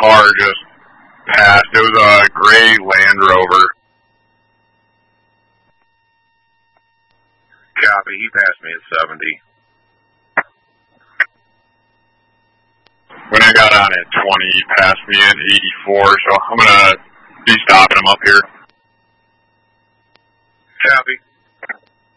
car just passed. It was a gray Land Rover. Copy. He passed me at 70. When I got on at 20, he passed me at 84, so I'm going to be stopping him up here. Copy.